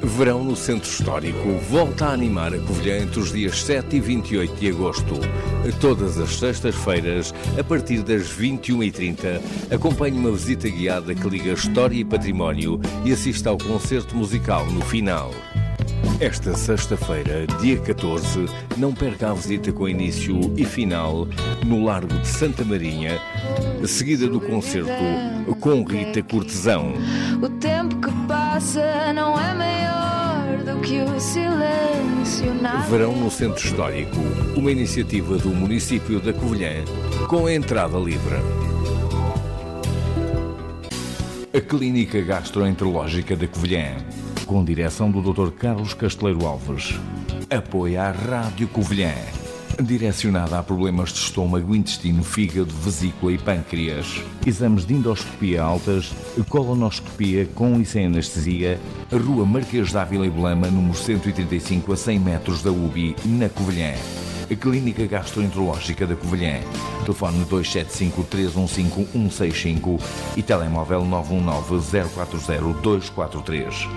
Verão no Centro Histórico volta a animar a Covilhã entre os dias 7 e 28 de agosto. Todas as sextas-feiras, a partir das 21h30, acompanhe uma visita guiada que liga História e Património e assista ao concerto musical no final. Esta sexta-feira, dia 14, não perca a visita com início e final no Largo de Santa Marinha, seguida do concerto com Rita Cortesão. O tempo que passa não é maior do que o silêncio. Verão no Centro Histórico, uma iniciativa do município da Covilhã, com a entrada livre. A Clínica Gastroenterológica da Covilhã, com direção do Dr. Carlos Casteleiro Alves. Apoia a Rádio Covilhã. Direcionada a problemas de estômago, intestino, fígado, vesícula e pâncreas. Exames de endoscopia altas, colonoscopia com e sem anestesia. Rua Marquês de Ávila e Belama, número 135, a 100 metros da UBI, na Covilhã. A Clínica Gastroenterológica da Covilhã. Telefone 275-315-165 e telemóvel 919-040-243.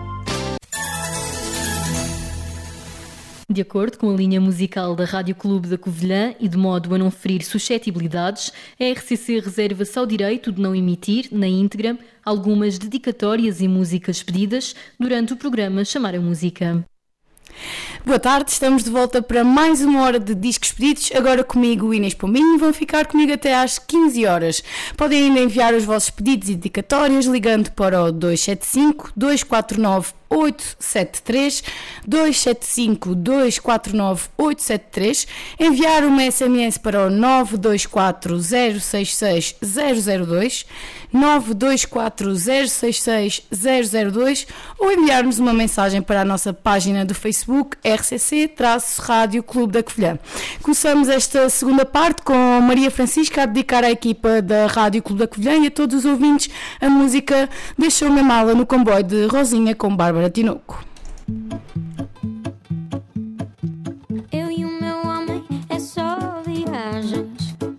De acordo com a linha musical da Rádio Clube da Covilhã e de modo a não ferir suscetibilidades, a RCC reserva-se ao direito de não emitir, na íntegra, algumas dedicatórias e músicas pedidas durante o programa Chamar a Música. Boa tarde, estamos de volta para mais uma hora de Discos Pedidos, agora comigo Inês Pombinho, vão ficar comigo até às 15 horas. Podem ainda enviar os vossos pedidos e dedicatórias ligando para o 275-249-873, 275-249-873, enviar uma SMS para o 924-066-002, 924-066-002 ou enviar-nos uma mensagem para a nossa página do Facebook RCC-Rádio Clube da Covilhã. Começamos esta segunda parte com Maria Francisca a dedicar à equipa da Rádio Clube da Covilhã e a todos os ouvintes a música Deixou-me a Mala no Comboio de Rosinha com Bárbara Tinoco.